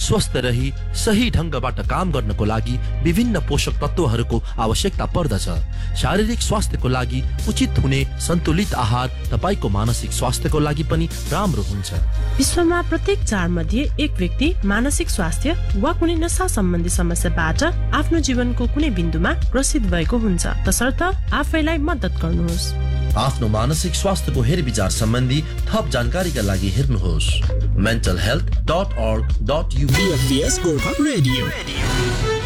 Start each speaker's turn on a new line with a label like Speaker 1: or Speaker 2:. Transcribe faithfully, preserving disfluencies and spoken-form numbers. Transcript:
Speaker 1: स्वस्थ रही सही ढंगबाट काम गर्नको लागि विभिन्न पोषक तत्वहरूको आवश्यकता पर्दछ। शारीरिक स्वास्थ्यको लागि उचित हुने सन्तुलित आहार तपाईको मानसिक स्वास्थ्यको लागि पनि राम्रो हुन्छ।
Speaker 2: विश्वमा प्रत्येक चार मध्ये एक व्यक्ति मानसिक स्वास्थ्य वा कुनै नशा सम्बन्धी समस्याबाट आफ्नो जीवनको कुनै बिन्दुमा ग्रसित भएको हुन्छ। तसर्थ आफैलाई मद्दत गर्नुहोस्।
Speaker 1: आफ्नो मानसिक स्वास्थ्यको हेरविचार सम्बन्धी थप जानकारीका लागि हेर्नुहोस् mental health dot org dot U K।
Speaker 3: Radio